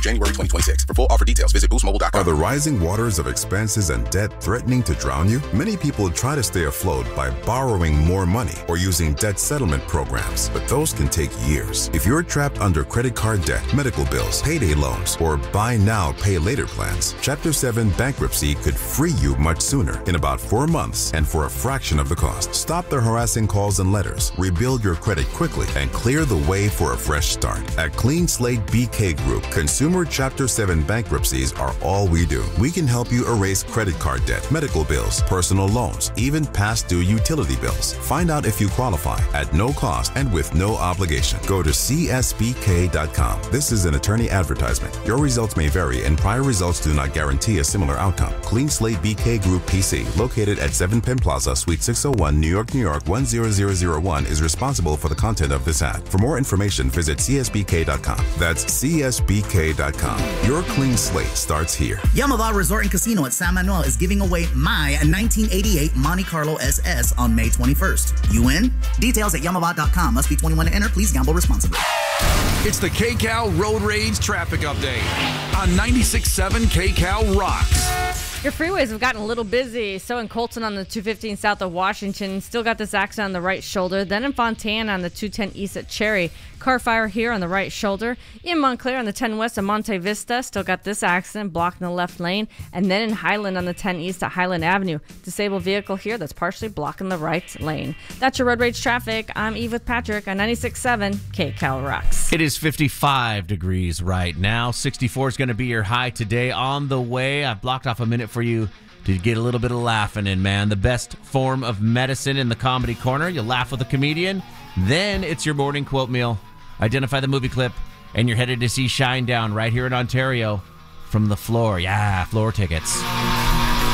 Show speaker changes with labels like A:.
A: January 2026. For full offer details, visit boostmobile.com.
B: Are the rising waters of expenses and debt threatening to drown you? Many people try to stay afloat by borrowing more money or using debt settlement programs, but those can take years. If you're trapped under credit card debt, medical bills, payday loans, or buy now, pay later plans, Chapter 7 bankruptcy could free you much sooner, in about 4 months and for a fraction of the cost. Stop the harassing calls and letters, rebuild your credit quickly, and clear the way for a fresh start. At Clean Slate BK Group, consumer Chapter 7 bankruptcies are all we do. We can help you erase credit card debt, medical bills, personal loans, even past due utility bills. Find out if you qualify at no cost and with no obligation. Go to csbk.com. This is an attorney advertisement. Your results may vary and prior results do not guarantee a similar outcome. Clean Slate BK Group PC, located at 7 Penn Plaza, Suite 601, New York, New York 10001, is responsible for the content of this ad. For more information, visit csbk.com. That's csbk.com. Your clean slate starts here.
C: Yamava Resort and Casino at San Manuel is giving away my 1988 Monte Carlo SS on May 21st. You in? Details at yamava.com. Must be 21 to enter. Please gamble responsibly.
D: It's the KCAL Road Rage Traffic Update on 96.7 KCAL Rocks.
E: Your freeways have gotten a little busy. So in Colton on the 215 south of Washington, still got this accident on the right shoulder. Then in Fontana on the 210 east at Cherry, car fire here on the right shoulder. In Montclair on the 10 west of Monte Vista, still got this accident blocking the left lane. And then in Highland on the 10 east at Highland Avenue, disabled vehicle here that's partially blocking the right lane. That's your road rage traffic. I'm Eve with Patrick on 96.7 KCAL Rocks.
F: It is 55 degrees right now. 64 is going to be your high today. On the way, I've blocked off a minute for you to get a little bit of laughing in, man. The best form of medicine in the comedy corner. You laugh with a comedian. Then it's your morning quote meal. Identify the movie clip, and you're headed to see Shinedown right here in Ontario from the floor. Yeah, floor tickets.